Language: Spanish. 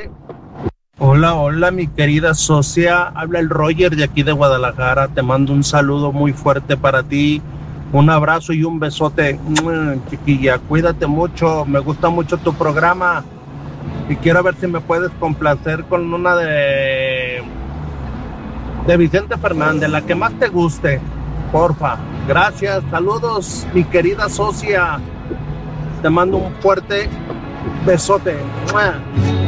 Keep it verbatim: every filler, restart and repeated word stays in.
Cuídate. Hola, hola, mi querida socia. Habla el Roger de aquí de Guadalajara. Te mando un saludo muy fuerte para ti. Un abrazo y un besote, chiquilla. Cuídate mucho. Me gusta mucho tu programa. Y quiero ver si me puedes complacer con una de, de Vicente Fernández, la que más te guste. Porfa. Gracias. Saludos, mi querida socia. Te mando un fuerte besote.